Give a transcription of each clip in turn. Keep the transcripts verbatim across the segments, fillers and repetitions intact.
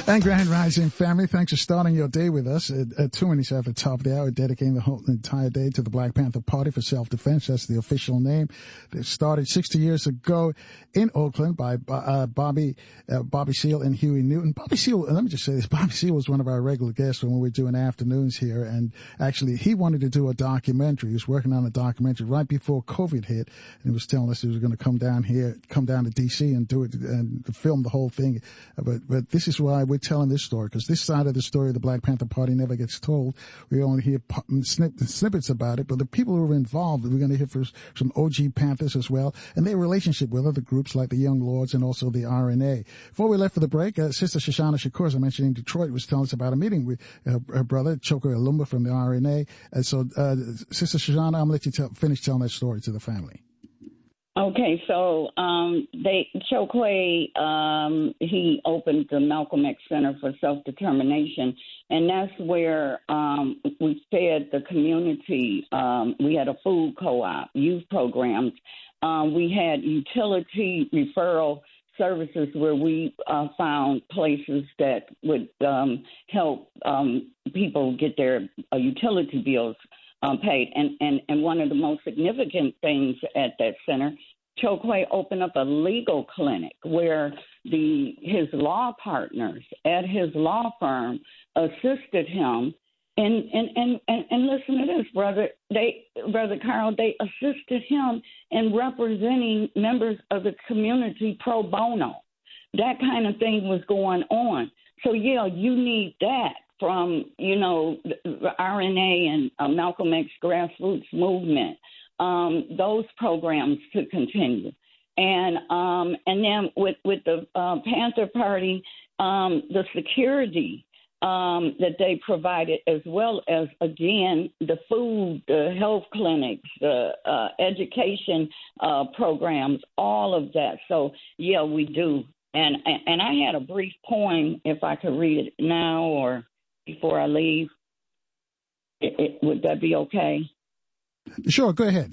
And Grand Rising family, thanks for starting your day with us. At, at two minutes after the top of the hour, dedicating the whole entire day to the Black Panther Party for Self-Defense. That's the official name. It started sixty years ago in Oakland by uh, Bobby uh, Bobby Seale and Huey Newton. Bobby Seale, let me just say this, Bobby Seale was one of our regular guests when we were doing afternoons here, and actually he wanted to do a documentary. He was working on a documentary right before COVID hit, and he was telling us he was going to come down here, come down to D C and do it and film the whole thing. But, but this is why we're telling this story, because this side of the story of the Black Panther Party never gets told. We only hear snip, snippets about it, but the people who were involved, we're going to hear from some O G Panthers as well, and their relationship with other groups like the Young Lords and also the R N A. Before we left for the break, uh, Sister Shoshana Shakur, as I mentioned in Detroit, was telling us about a meeting with uh, her brother, Chokwe Alumba from the R N A. And so, uh, Sister Shoshana, I'm going to let you tell, finish telling that story to the family. Okay, so um, they Chokwe, um, he opened the Malcolm X Center for Self-Determination, and that's where um, we fed the community. Um, we had a food co-op, youth programs. Um, we had utility referral services where we uh, found places that would um, help um, people get their uh, utility bills Um, paid. And, and, and one of the most significant things at that center, Chokwe opened up a legal clinic where the his law partners at his law firm assisted him. And, and, and, and, and listen to this, brother. They, Brother Carl, they assisted him in representing members of the community pro bono. That kind of thing was going on. So, yeah, you need that from, you know, the R N A and uh, Malcolm X grassroots movement, um, those programs to continue. And um, and then with, with the uh, Panther Party, um, the security um, that they provided, as well as, again, the food, the health clinics, the uh, education uh, programs, all of that. So, yeah, we do. And, and I had a brief poem, if I could read it now or before I leave. It, it, would that be okay? Sure, go ahead.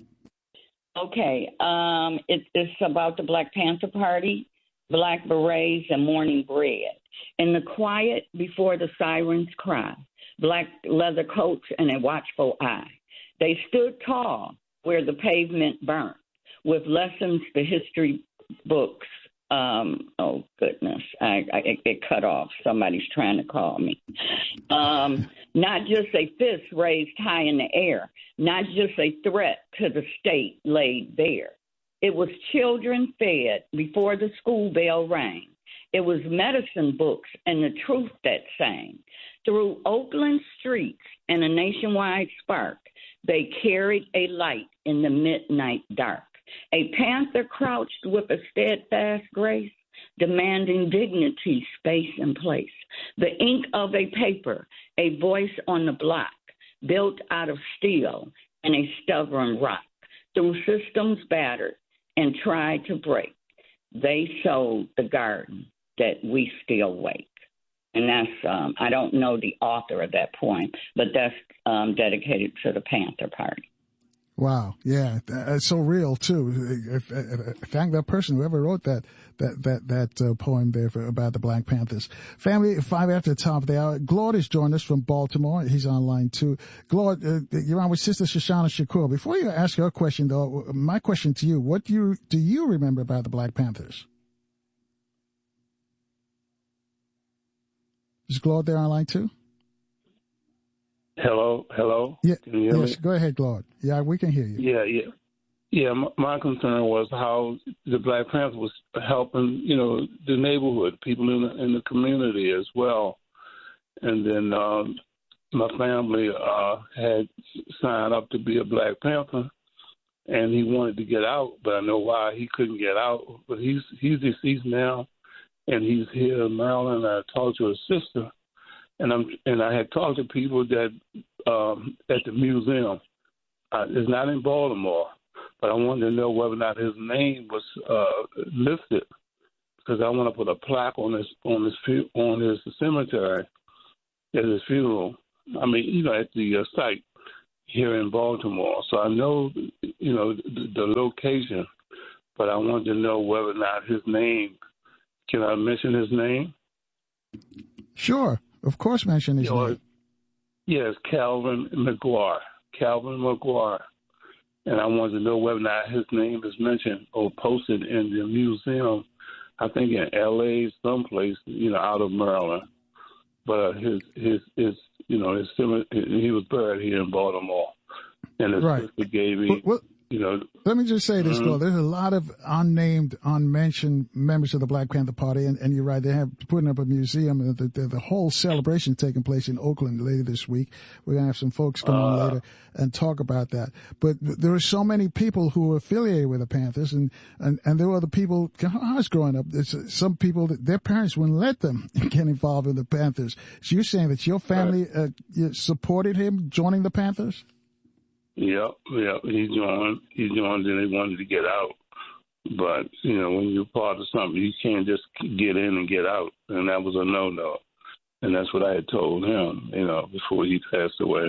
Okay. Um, it, it's about the Black Panther Party, Black Berets, and Morning Bread. In the quiet before the sirens cry, black leather coats and a watchful eye, they stood tall where the pavement burnt, with lessons the history books. Um, oh, goodness, I, I it cut off. Somebody's trying to call me. Um, not just a fist raised high in the air, not just a threat to the state laid bare. It was children fed before the school bell rang. It was medicine books and the truth that sang. Through Oakland streets and a nationwide spark, they carried a light in the midnight dark. A panther crouched with a steadfast grace, demanding dignity, space, and place. The ink of a paper, a voice on the block, built out of steel and a stubborn rock. Through systems battered and tried to break, they sowed the garden that we still wake. And that's, um, I don't know the author of that poem, but that's um, dedicated to the Panther Party. Wow, yeah, it's so real too. If, if, thank that person whoever wrote that that that that uh, poem there for, about the Black Panthers. Family, five after the top of the hour. Claude has joined us from Baltimore. He's online too. Claude, uh, you're on with Sister Shoshana Shakur. Before you ask your question, though, my question to you: what do you do you remember about the Black Panthers? Is Claude there online too? Hello, hello. Yeah, can you hear yes. me? Go ahead, Claude. Yeah, we can hear you. Yeah, yeah, yeah. My, my concern was how the Black Panther was helping, you know, the neighborhood, people in the, in the community as well. And then um, my family uh, had signed up to be a Black Panther, and he wanted to get out, but I know why he couldn't get out. But he's he's deceased now, and he's here in Maryland. I talked to his sister. And I'm and I had talked to people that um, at the museum. Uh, it's not in Baltimore, but I wanted to know whether or not his name was uh, listed, because I want to put a plaque on his on his on his cemetery at his funeral. I mean, you know, at the uh, site here in Baltimore. So I know, you know, the, the location, but I wanted to know whether or not his name. Can I mention his name? Sure. Of course, mention his You know, name. yes, Calvin McGuire. Calvin McGuire. And I wanted to know whether or not his name is mentioned or posted in the museum, I think in L A, someplace, you know, out of Maryland. But his, his, his, you know, his, he was buried here in Baltimore. And his Right. sister gave me, Well, you know. let me just say this, mm-hmm. Glenn. There's a lot of unnamed, unmentioned members of the Black Panther Party, and, and you're right, they have putting up a museum. And the, the, the whole celebration is taking place in Oakland later this week. We're going to have some folks come uh, on later and talk about that. But there are so many people who are affiliated with the Panthers, and, and, and there were the people, I was growing up, there's some people that their parents wouldn't let them get involved in the Panthers. So you're saying that your family uh, supported him joining the Panthers? Yep, yep. He joined. He joined, and they wanted to get out. But you know, when you're part of something, you can't just get in and get out, and that was a no-no. And that's what I had told him, you know, before he passed away.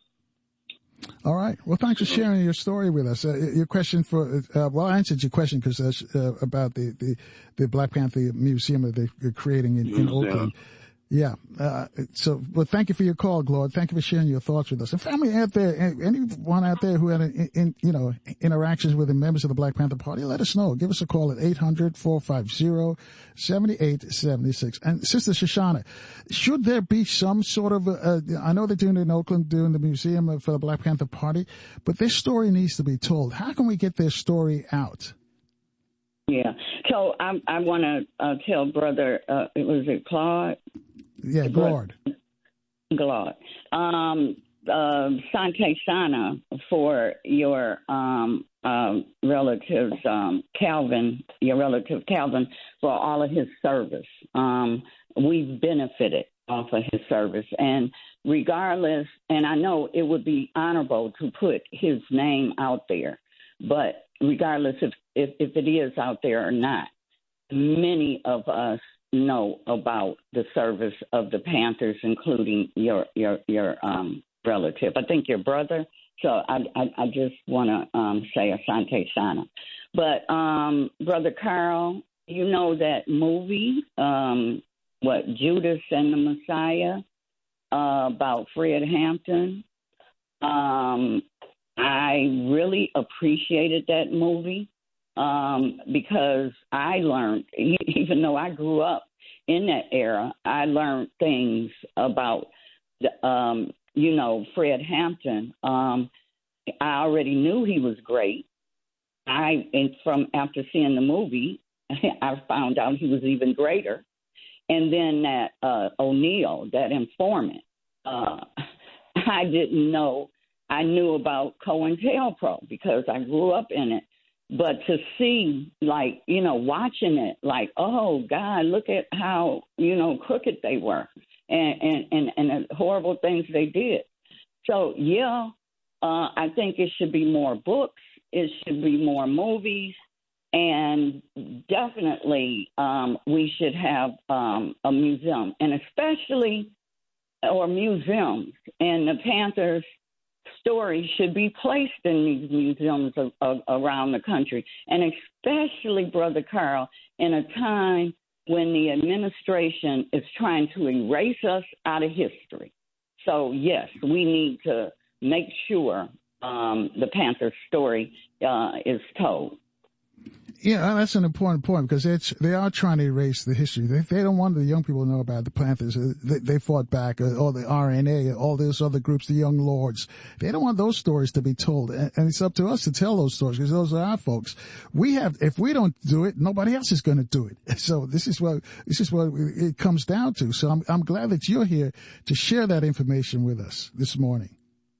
All right. Well, thanks for sharing your story with us. Uh, your question for uh, well, I answered your question because uh, about the, the the Black Panther Museum that they're creating in, in Oakland. Yeah. Uh, so, well, thank you for your call, Claude. Thank you for sharing your thoughts with us. And family out there, anyone out there who had, in, in, you know, interactions with the members of the Black Panther Party, let us know. Give us a call at eight hundred, four five zero, seven eight seven six. And Sister Shoshana, should there be some sort of, a, a, I know they're doing it in Oakland, doing the museum for the Black Panther Party, but their story needs to be told. How can we get their story out? Yeah. So I, I want to uh, tell Brother, uh, was it Claude? Yeah, Glord. Glord. Um, uh, Sante Sana for your um, uh, relatives, um, Calvin, your relative Calvin, for all of his service. Um, we've benefited off of his service. And regardless, and I know it would be honorable to put his name out there, but regardless if, if, if it is out there or not, many of us know about the service of the Panthers, including your your your um, relative. I think your brother. So I I, I just want to um, say Asante Sana. But um, Brother Carl, you know that movie, um, what Judas and the Messiah, uh, about Fred Hampton. Um, I really appreciated that movie. Um, because I learned, even though I grew up in that era, I learned things about, the, um, you know, Fred Hampton. Um, I already knew he was great. I, and from after seeing the movie, I found out he was even greater. And then that uh, O'Neill, that informant, uh, I didn't know. I knew about COINTELPRO because I grew up in it. But to see, like, you know, watching it, like, oh, God, look at how, you know, crooked they were and, and, and, and the horrible things they did. So, yeah, uh, I think it should be more books. It should be more movies. And definitely um, we should have um, a museum, and especially, or museums, and the Panthers story should be placed in these museums of, of, around the country, and especially, Brother Carl, in a time when the administration is trying to erase us out of history. So, yes, we need to make sure um, the Panther story uh, is told. Yeah, that's an important point because it's, they are trying to erase the history. They, they don't want the young people to know about the Panthers. They, they fought back, or the R N A, all those other groups, the Young Lords. They don't want those stories to be told. And, and it's up to us to tell those stories because those are our folks. We have, if we don't do it, nobody else is going to do it. So this is what, this is what it comes down to. So I'm, I'm glad that you're here to share that information with us this morning.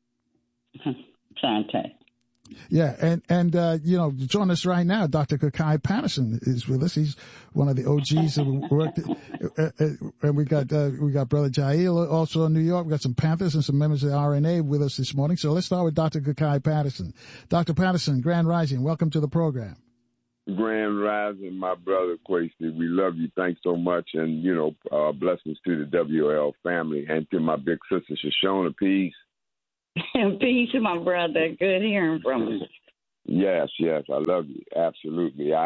Sante. Yeah, and, and uh, you know, join us right now, Doctor Kakai Patterson is with us. He's one of the O Gs that worked, uh, uh, and we got uh, we got Brother Jail also in New York. We got some Panthers and some members of the R N A with us this morning. So let's start with Doctor Kakai Patterson. Doctor Patterson, Grand Rising, welcome to the program. Grand Rising, my brother Quasi. We love you. Thanks so much, and you know, uh, blessings to the W L family and to my big sister Shoshana. Peace. Peace, my brother. Good hearing from you. Yes, yes, I love you. Absolutely. I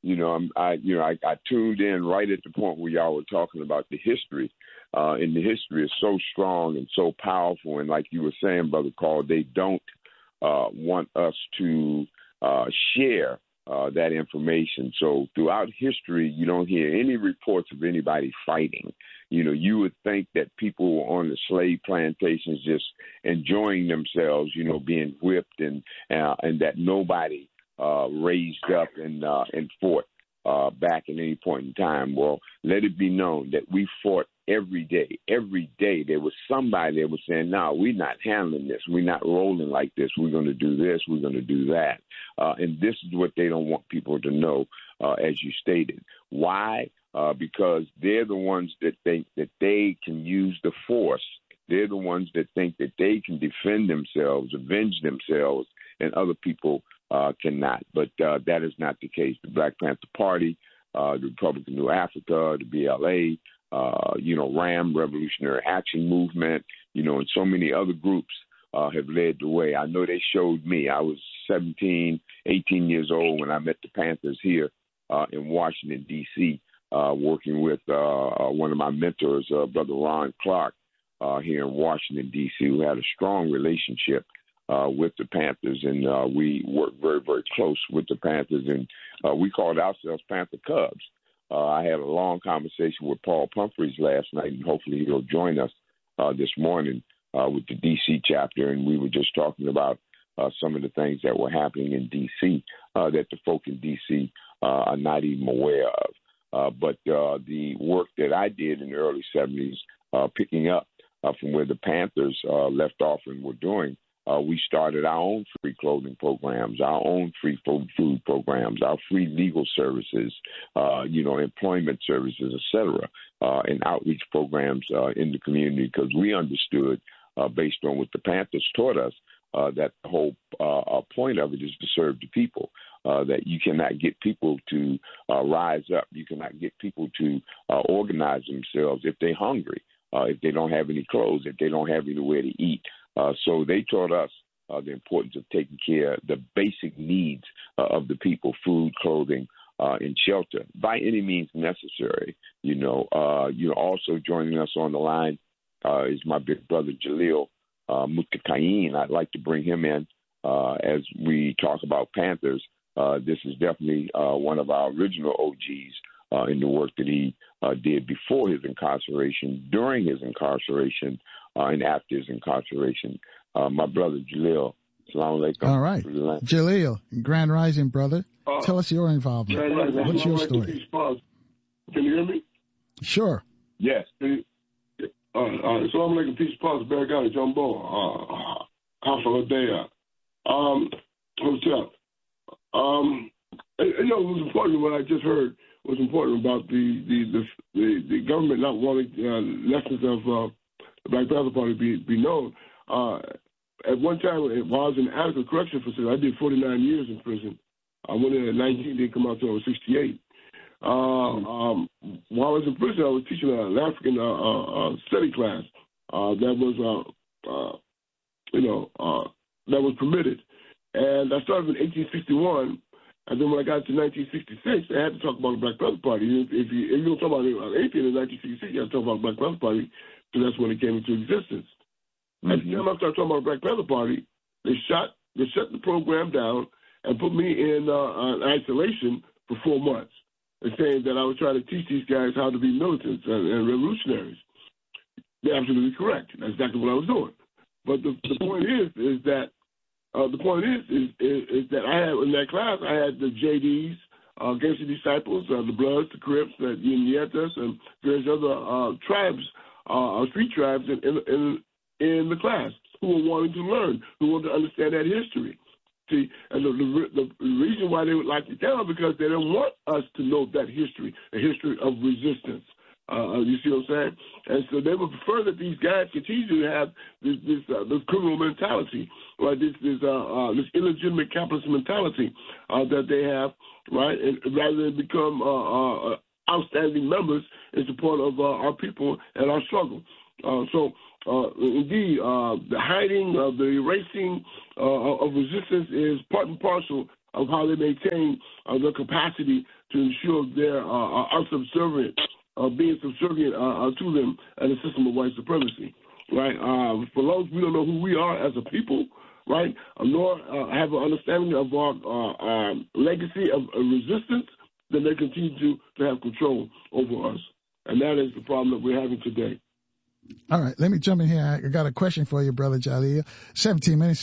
You know, I'm, I, you know, I, I tuned in right at the point where y'all were talking about the history, uh, and the history is so strong and so powerful. And like you were saying, Brother Carl, they don't uh, want us to uh, share uh, that information. So throughout history, you don't hear any reports of anybody fighting. You know, you would think that people were on the slave plantations just enjoying themselves, you know, being whipped, and uh, and that nobody Uh, raised up and uh, and fought uh, back at any point in time. Well, let it be known that we fought every day. Every day there was somebody that was saying, no, we're not handling this. We're not rolling like this. We're going to do this. We're going to do that. Uh, and this is what they don't want people to know, uh, as you stated. Why? Uh, because they're the ones that think that they can use the force. They're the ones that think that they can defend themselves, avenge themselves, and other people uh, cannot. But uh, that is not the case. The Black Panther Party, uh, the Republican New Africa, the B L A, uh, you know, RAM, Revolutionary Action Movement, you know, and so many other groups uh, have led the way. I know they showed me. I was seventeen, eighteen years old when I met the Panthers here uh, in Washington, D C, uh, working with uh, one of my mentors, uh, Brother Ron Clark, uh, here in Washington, D C, who had a strong relationship Uh, with the Panthers, and uh, we worked very, very close with the Panthers, and uh, we called ourselves Panther Cubs. Uh, I had a long conversation with Paul Pumphrey last night, and hopefully he'll join us uh, this morning uh, with the D C chapter, and we were just talking about uh, some of the things that were happening in D C uh, that the folk in D C uh, are not even aware of. Uh, but uh, the work that I did in the early seventies, uh, picking up uh, from where the Panthers uh, left off and were doing, Uh, we started our own free clothing programs, our own free food programs, our free legal services, uh, you know, employment services, et cetera, uh, and outreach programs uh, in the community, because we understood, uh, based on what the Panthers taught us, uh, that the whole uh, point of it is to serve the people, uh, that you cannot get people to uh, rise up. You cannot get people to uh, organize themselves if they're hungry, uh, if they don't have any clothes, if they don't have anywhere to eat. Uh, so they taught us uh, the importance of taking care of the basic needs uh, of the people: food, clothing, uh, and shelter, by any means necessary. You know, uh, you know. Also joining us on the line uh, is my big brother Jalil uh, Mutakayin. I'd like to bring him in uh, as we talk about Panthers. Uh, this is definitely uh, one of our original O Gs uh, in the work that he uh, did before his incarceration, during his incarceration, Uh, and after his incarceration. Uh, my brother, Jalil. Assalamu alaikum. All right. Jalil, Grand Rising, brother. Uh, Tell us your involvement. Yeah, yeah, What's your story? Can you hear me? Sure. Yes. Uh, uh, Assalamu alaikum, peace, pause, Bergani, Jumbo, uh, Alpha Ladea. Um, what's up? Um, you know, it was important what I just heard was important about the, the, the, the, the government not wanting uh, lessons of uh, the Black Panther Party be, be known. Uh, at one time, while I was in the Attica Correction Facility, I did forty-nine years in prison. I went in at nineteen, didn't come out until I was sixty-eight. Uh, um, while I was in prison, I was teaching an African uh, uh, study class uh, that was, uh, uh, you know, uh, that was permitted. And I started in eighteen sixty-one. And then when I got to nineteen sixty-six, I had to talk about the Black Panther Party. If, if, you, if you don't talk about anything in nineteen sixty-six, you have to talk about the Black Panther Party, because that's when it came into existence. Mm-hmm. At the time I started talking about the Black Panther Party, they shot, they shut the program down and put me in uh, uh, isolation for four months, and saying that I was trying to teach these guys how to be militants and, and revolutionaries. They're absolutely correct. That's exactly what I was doing. But the, the point is, is that uh, the point is, is, is, is that I had in that class I had the J Ds, uh, Gangster Disciples, uh, the Bloods, the Crips, the Nietas, and various other uh, tribes. Uh, street tribes in, in in in the class who were wanting to learn, who wanted to understand that history. See, and the, the, the reason why they would like it down because they don't want us to know that history, the history of resistance. Uh, you see what I'm saying? And so they would prefer that these guys continue to have this this, uh, this criminal mentality, right? This this uh, uh, this illegitimate capitalist mentality uh, that they have, right? And rather than become uh, uh, outstanding members in support of uh, our people and our struggle. Uh, so, uh, indeed, uh, the hiding, uh, the erasing uh, of resistance is part and parcel of how they maintain uh, their capacity to ensure they're uh, are subservient, uh, being subservient uh, uh, to them and the system of white supremacy, right? Uh, for long as we don't know who we are as a people, right, uh, nor uh, have an understanding of our uh, um, legacy of uh, resistance, then they continue to, to have control over us. And that is the problem that we're having today. All right, let me jump in here. I got a question for you, Brother Jalil. seventeen minutes